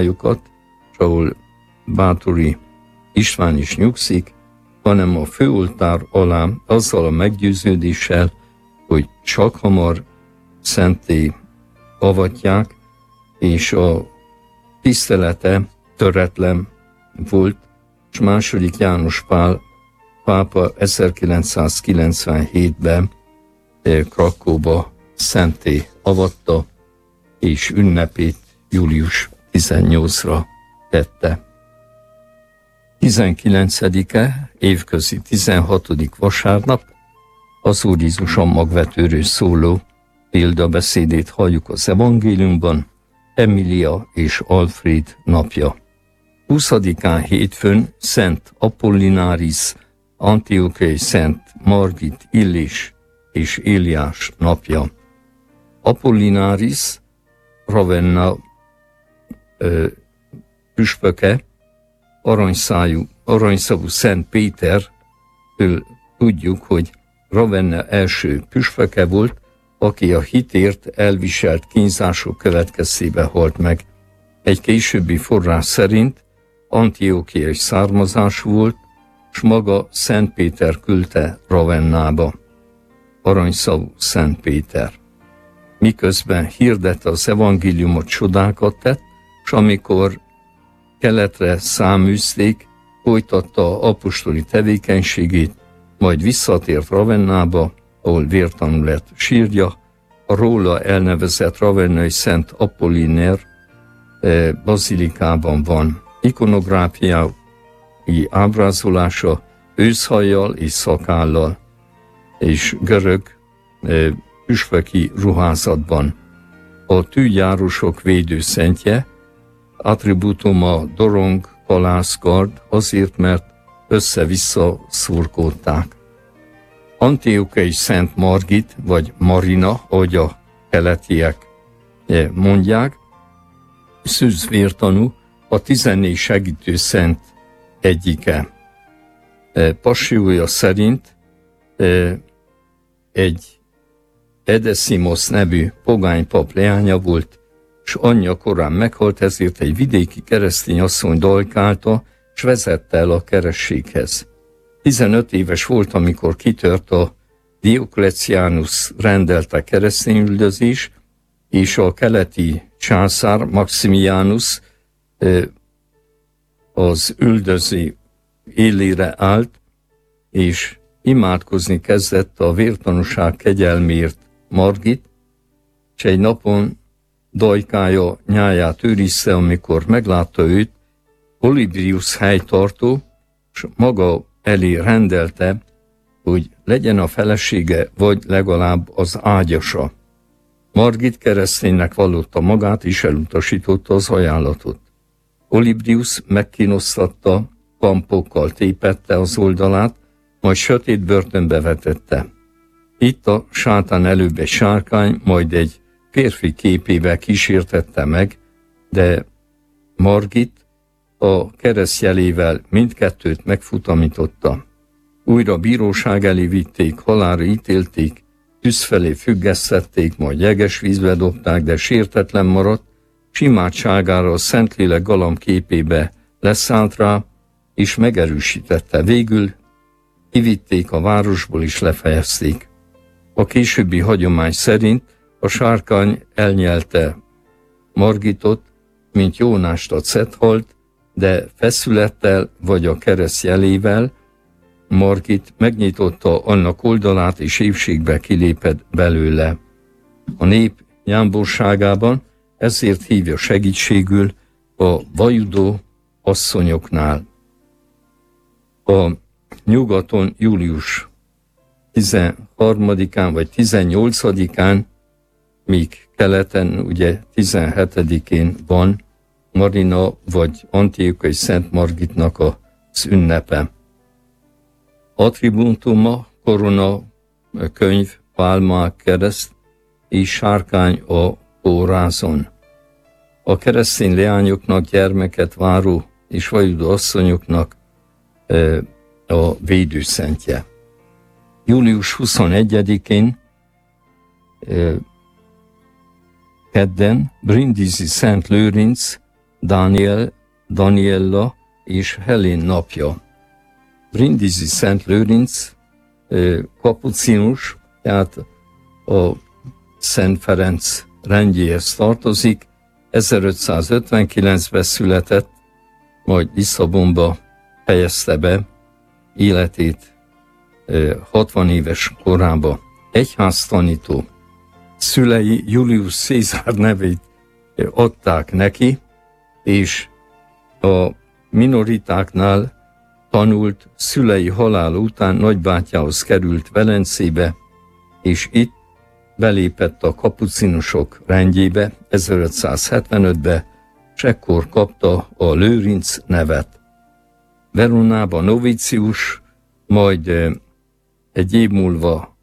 és ahol Báthori István is nyugszik, hanem a főoltár alá azzal a meggyőződéssel, hogy csak hamar szentté avatják, és a tisztelete töretlen volt, és II. János Pál pápa 1997-ben Krakóba szentté avatta, és ünnepét július 18-ra tette. 19-e, évközi 16. vasárnap, az Úr Jézuson magvetőről szóló példabeszédét halljuk az evangéliumban, Emilia és Alfred napja. 20-án hétfőn Szent Apollináris, Antiochiai Szent Margit, Illés és Éliás napja. Apollináris, Ravenna püspöke, aranyszavú Szent Péter, tudjuk, hogy Ravenna első püspöke volt, aki a hitért elviselt kínzások következtében halt meg. Egy későbbi forrás szerint antiochiai származású volt, s maga Szent Péter küldte Ravennába. Aranyszavú Szent Péter. Miközben hirdette az evangéliumot, csodákat tett, s amikor keletre száműzték, folytatta apostoli tevékenységét, majd visszatért Ravennába, ahol vértanú lett sírja, a róla elnevezett ravennai Szent Apolliner bazilikában van. Ikonográfiai ábrázolása őszhajjal és szakállal, és görög püspöki ruházatban. A tűjárosok védőszentje, attribútuma dorong, kalászkard, azért, mert össze-vissza szurkolták. Antiochiai Szent Margit, vagy Marina, ahogy a keletiek mondják, szűzvértanú, a 14 segítő szent egyike. Passiója szerint egy Edeszimosz nevű pogánypap leánya volt, s anyja korán meghalt, ezért egy vidéki keresztény asszony dajkálta, s vezette el a kerességhez. 15 éves volt, amikor kitört a Diocletianus rendelte keresztényüldözés, és a keleti császár Maximianus az üldöző élére állt, és imádkozni kezdett a vértanúság kegyelmért Margit, és egy napon dajkája nyáját őrizte, amikor meglátta őt Olybrius helytartó, és maga elé rendelte, hogy legyen a felesége, vagy legalább az ágyasa. Margit kereszténynek vallotta magát, és elutasította az ajánlatot. Olybrius megkínosztatta, pampokkal tépette az oldalát, majd sötét börtönbe vetette. Itt a sátán előbb egy sárkány, majd egy férfi képével kísértette meg, de Margit a keresztjelével mindkettőt megfutamította. Újra bíróság elé vitték, halálra ítélték, tűz felé függesztették, majd jeges vízbe dobták, de sértetlen maradt, s imádságára a Szentlélek galamb képébe leszállt rá, és megerősítette. Végül kivitték a városból, és lefejezték. A későbbi hagyomány szerint a sárkány elnyelte Margitot, mint Jónást a cethalt, de feszülettel vagy a kereszt jelével Margit megnyitotta annak oldalát, és épségbe kilépett belőle. A nép jámborságában ezért hívja segítségül a vajudó asszonyoknál. A nyugaton július 13-án vagy 18-án, míg keleten ugye 17-én van Marina vagy Antiochiai Szent Margitnak az ünnepe. Attribútuma, korona, könyv, pálmák, kereszt és sárkány a pórázon. A keresztény leányoknak, gyermeket váró és vajudó asszonyoknak a védőszentje. Július 21-én kedden Brindisi Szent Lőrinc Daniella és Helén napja. Brindisi Szent Lőrinc kapucinus, tehát a Szent Ferenc rendjéhez tartozik, 1559-ben született, majd Lisszabonba fejezte be életét 60 éves korába. Egyháztanító. Szülei Julius Cézár nevét adták neki, és a minoritáknál tanult, szülei halála után nagybátyjához került Velencébe, és itt belépett a kapucinusok rendjébe 1575-be, és ekkor kapta a Lőrinc nevet. Veronában novicius, majd egy év múlva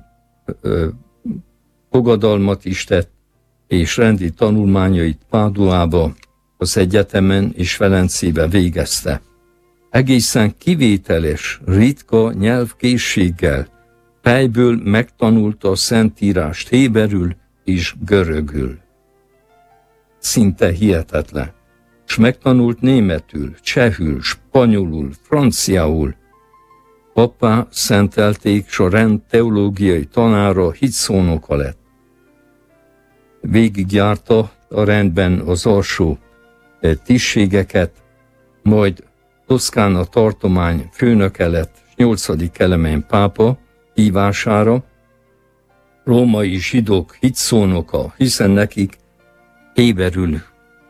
fogadalmat is tett, és rendi tanulmányait Páduába, az egyetemen és Velencébe végezte. Egészen kivételes, ritka nyelvkészséggel fejből megtanulta a Szentírást héberül és görögül. Szinte hihetetlen. És megtanult németül, csehül, spanyolul, franciául. Pappá szentelték, s a rend teológiai tanára hitszónoka lett. Végigjárta a rendben az alsó tisztségeket, majd Toszkána tartomány főnöke lett, 8. Kelemen pápa hívására, római zsidók hitszónoka, hiszen nekik héberül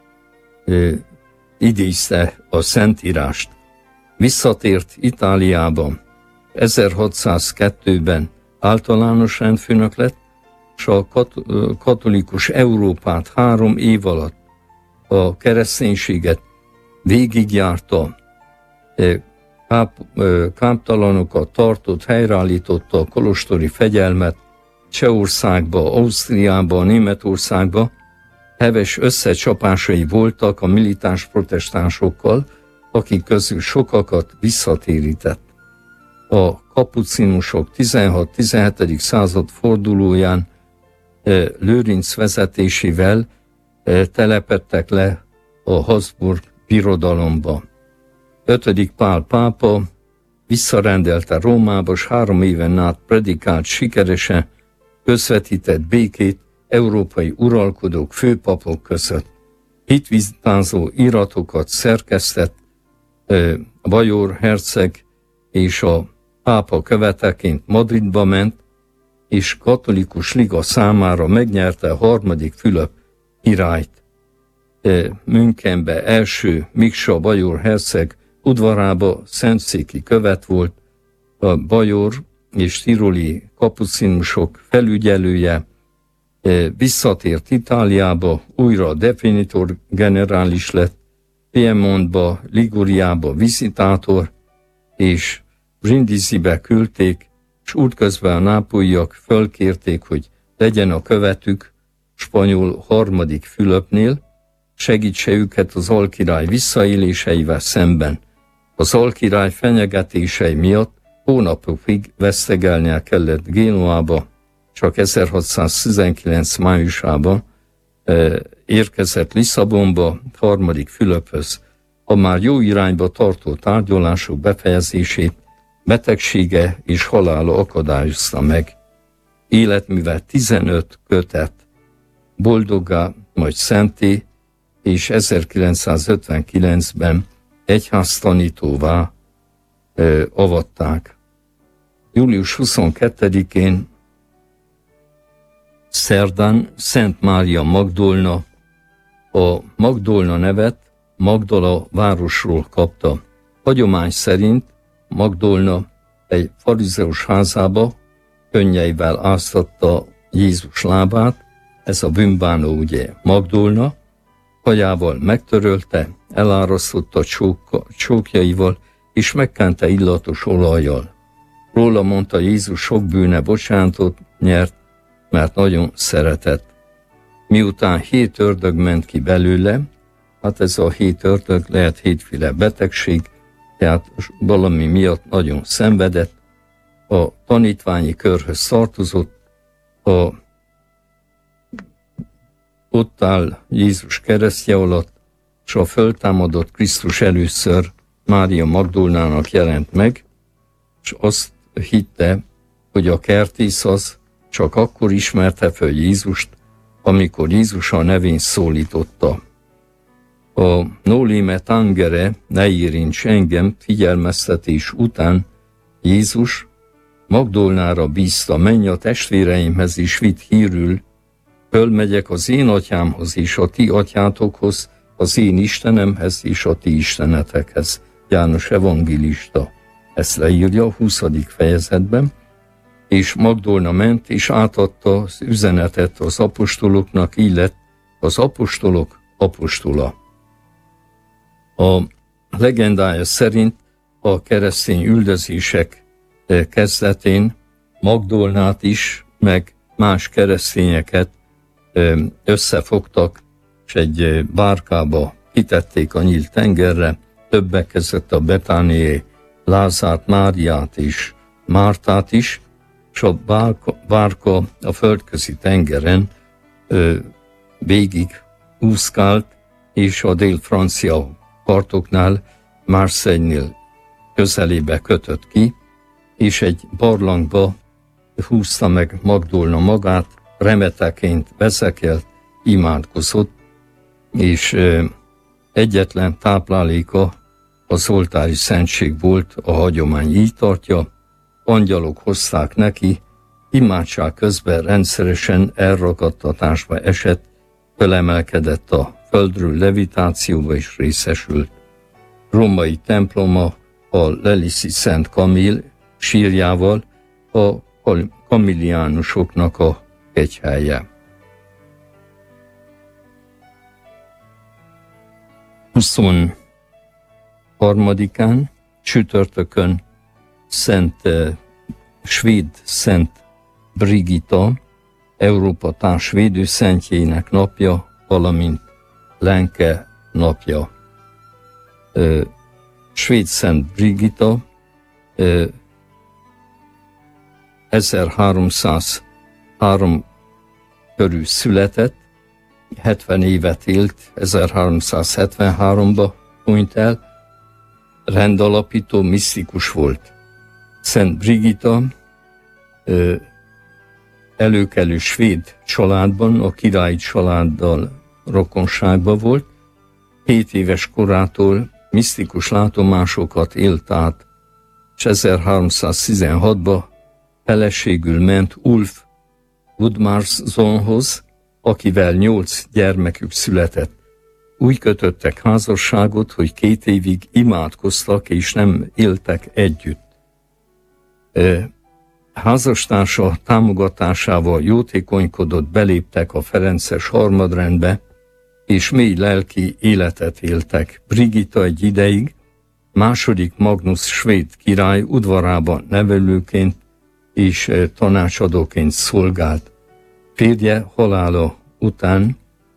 idézte a Szentírást. Visszatért Itáliába, 1602-ben általános rendfőnök lett, és a katolikus Európát 3 év alatt a kereszténységet végigjárta, káptalanokat tartott, helyreállította a kolostori fegyelmet, Csehországba, Ausztriába, Németországba. Heves összecsapásai voltak a militáns protestánsokkal, akik közül sokakat visszatérített. A kapucinusok 16-17. Század fordulóján Lőrinc vezetésével telepedtek le a Habsburg birodalomba. 5. Pál pápa visszarendelte Rómába, s 3 éven át predikált sikeresen, közvetített békét európai uralkodók, főpapok között. Hitvitázó iratokat szerkesztett, Bajor herceg és a pápa követeként Madridba ment, és katolikus liga számára megnyerte a 3. Fülöp királyt. Münchenbe első Miksa Bajor herceg udvarába szentszéki követ volt, a bajor és tiroli kapucinusok felügyelője, visszatért Itáliába, újra definitor generális lett, Piemontba, Liguriába vizitátor, és Brindisibe küldték, és útközben a nápolyiak fölkérték, hogy legyen a követük spanyol 3. Fülöpnél, segítse őket az alkirály visszaéléseivel szemben. Az alkirály fenyegetései miatt hónapokig vesztegelnie kellett Génuába, csak 1619. májusában érkezett Lisszabonba 3. Fülöphöz. A már jó irányba tartó tárgyalások befejezését betegsége és halála akadályozta meg. Életműve 15 kötet, boldoggá, majd szenté, és 1959-ben egyháztanítóvá avatták. Július 22-én szerdán Szent Mária Magdolna, a Magdolna nevet Magdala városról kapta. Hagyomány szerint Magdolna egy farizeus házába könnyeivel áztatta Jézus lábát, ez a bűnbánó ugye Magdolna, hajával megtörölte, elárasztotta csókjaival, és megkente illatos olajjal. Róla mondta, Jézus sok bűne bocsánatot nyert, mert nagyon szeretett. Miután 7 ördög ment ki belőle, hát ez a 7 ördög lehet 7-féle betegség, tehát valami miatt nagyon szenvedett, a tanítványi körhöz tartozott, ott áll Jézus keresztje alatt, és a föltámadott Krisztus először Mária Magdolnának jelent meg, és azt hitte, hogy a kertész az csak akkor ismerte föl Jézust, amikor Jézus a nevén szólította. A nolime tangere, ne érints engem figyelmeztetés után Jézus Magdolnára bízta, menj a testvéreimhez is vidd hírül, fölmegyek az én atyámhoz és a ti atyátokhoz, az én Istenemhez és a ti istenetekhez. János evangélista ezt leírja a 20. fejezetben, és Magdolna ment és átadta az üzenetet az apostoloknak, így lett az apostolok apostola. A legendája szerint a keresztény üldözések kezdetén Magdolnát is, meg más keresztényeket összefogtak, és egy bárkába kitették a nyílt tengerre, többek között a betániai Lázárt, Máriát és Mártát is, és a bárka a földközi tengeren végig úszkált, és a dél-francia partoknál, Marseille-nél közelébe kötött ki, és egy barlangba húzta meg Magdolna magát, remeteként bezekelt, imádkozott, és egyetlen tápláléka az oltári szentség volt, a hagyomány így tartja, angyalok hozták neki, imádság közben rendszeresen elragadtatásba esett, fölemelkedett a földről levitációba is részesült. Római temploma a Leliszi Szent Kamil sírjával a kamiliánusoknak a kegyhelye. 23-án, csütörtökön svéd Szent Brigitta, Európa társvédőszentjének napja, valamint Lenke napja. Svéd Szent Brigitta 1303 körül született, 70 évet élt, 1373-ba hunyt el, rendalapító, misztikus volt. Szent Brigitta előkelő svéd családban, a királyi családdal rokonságban volt, 7 éves korától misztikus látomásokat élt át, és 1316-ban feleségül ment Ulf Gudmarssonhoz, akivel 8 gyermekük született. Úgy kötöttek házasságot, hogy 2 évig imádkoztak, és nem éltek együtt. Házastársa támogatásával jótékonykodott, beléptek a ferences harmadrendbe, és mély lelki életet éltek. Brigitta egy ideig második Magnus svéd király udvarában nevelőként és tanácsadóként szolgált. Férje halála után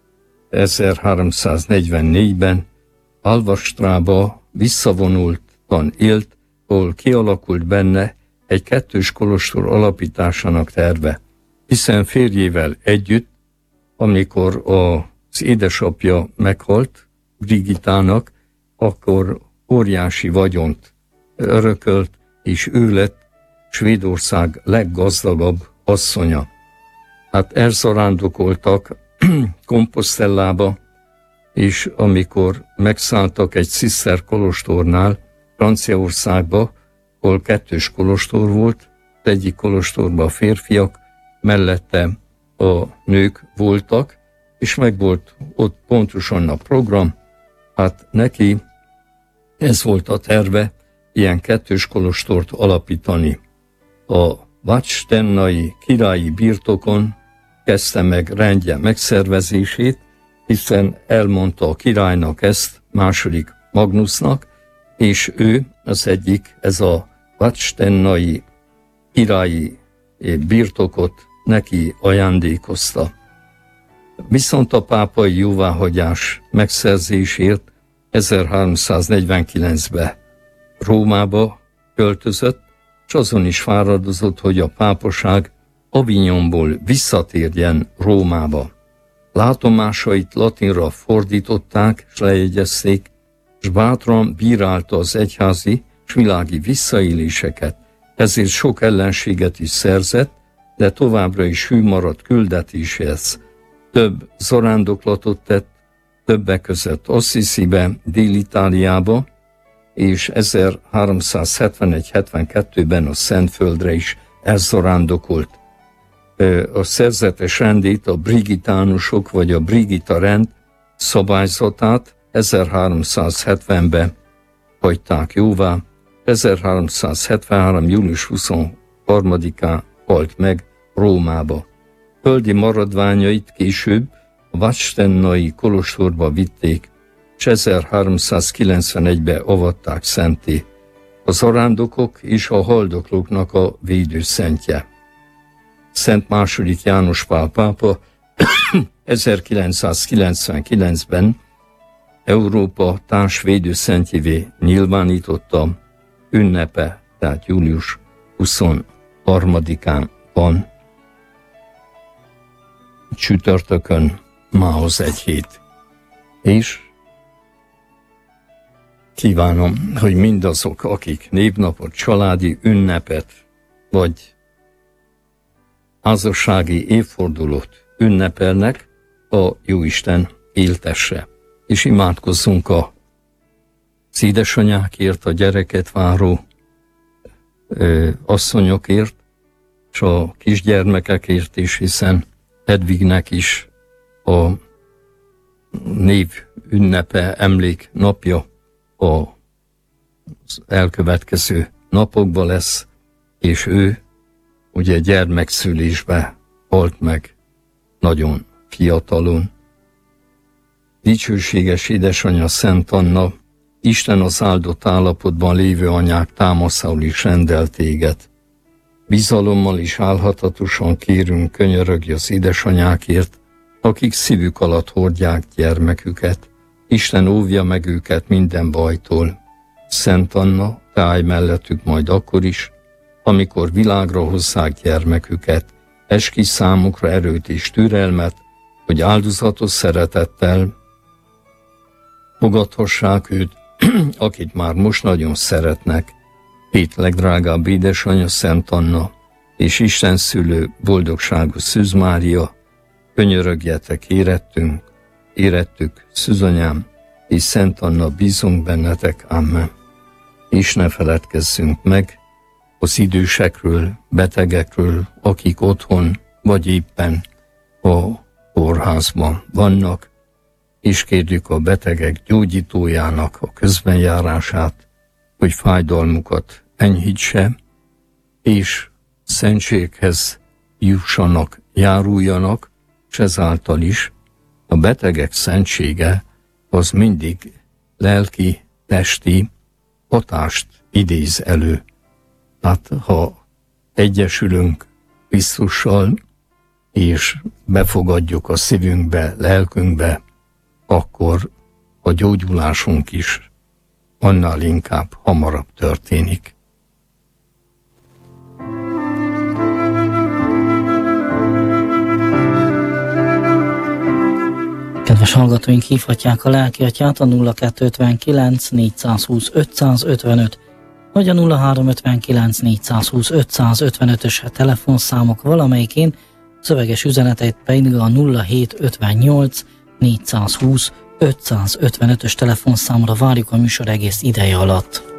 1344-ben Alvastrába visszavonultan élt, ahol kialakult benne egy 2. kolostor alapításának terve, hiszen férjével együtt, amikor az édesapja meghalt Brigittának, akkor óriási vagyont örökölt, és ő lett Svédország leggazdagabb asszonya. Hát elzarándokoltak Komposztellába, és amikor megszálltak egy ciszter kolostornál, Franciaországba, ahol 2 kolostor volt, egyik kolostorban a férfiak, mellette a nők voltak, és meg volt ott pontosan a program, hát neki ez volt a terve, ilyen 2 kolostort alapítani. A Vadstennai királyi birtokon kezdte meg rendje megszervezését, hiszen elmondta a királynak ezt, második Magnusnak, és ő az egyik, ez a Vadstennai királyi birtokot neki ajándékozta. Viszont a pápai jóváhagyás megszerzésért 1349-ben Rómába költözött, és azon is fáradozott, hogy a pápaság Avignonból visszatérjen Rómába. Látomásait latinra fordították, s lejegyezték, s bátran bírálta az egyházi s világi visszaéléseket, ezért sok ellenséget is szerzett, de továbbra is hű maradt küldetéséhez. Több zarándoklatot tett, többek között Assisibe, Dél-Itáliába, és 1371-72-ben a Szentföldre is elzarándokolt. A szerzetes rendét, a brigitánusok vagy a Brigitta rend szabályzatát 1370-ben hagyták jóvá, 1373. július 23-án halt meg Rómába. Földi maradványait később a Vadstennai kolostorba vitték, és 1391-ben avatták szentté. A zarándokok és a haldoklóknak a védőszentje. Szent II. János Pál pápa 1999-ben Európa társvédőszentjévé nyilvánította, ünnepe, tehát július 23-án van, csütörtökön, mához egy hét. És kívánom, hogy mindazok, akik névnapot, családi ünnepet, vagy házassági évfordulót ünnepelnek, a Jóisten éltesse. És imádkozzunk az édesanyákért, a gyereket váró asszonyokért, és a kisgyermekekért is, hiszen Hedvignek is a név ünnepe, emlék napja az elkövetkező napokban lesz, és ő ugye gyermekszülésbe halt meg nagyon fiatalon. Dicsőséges édesanyja Szent Anna, Isten az áldott állapotban lévő anyák támaszául is rendel téged. Bizalommal és álhatatosan kérünk, könyörögj az édesanyákért, akik szívük alatt hordják gyermeküket. Isten óvja meg őket minden bajtól. Szent Anna, te állj mellettük majd akkor is, amikor világra hozzák gyermeküket. Esküdj számukra erőt és türelmet, hogy áldozatos szeretettel fogadhassák őt, akit már most nagyon szeretnek. Hét legdrágább édesanyja Szent Anna, és Isten szülő boldogságos Szűz Mária, könyörögjetek érettük, Szűzanyám, és Szent Anna, bízunk bennetek, amen. És ne feledkezzünk meg az idősekről, betegekről, akik otthon vagy éppen a kórházban vannak, és kérjük a betegek gyógyítójának a közbenjárását, hogy fájdalmukat enyhítse, és szentséghez jussanak, járuljanak, és ezáltal is a betegek szentsége az mindig lelki, testi hatást idéz elő. Hát ha egyesülünk Krisztussal, és befogadjuk a szívünkbe, lelkünkbe, akkor a gyógyulásunk is annál inkább hamarabb történik. Kedves hallgatóink, hívhatják a lelkiatyát a 0259 420 555 vagy a 0359 420 555-ös telefonszámok valamelyikén, szöveges üzeneteit pedig a 0758 420 555-ös telefonszámra várjuk a műsor egész ideje alatt.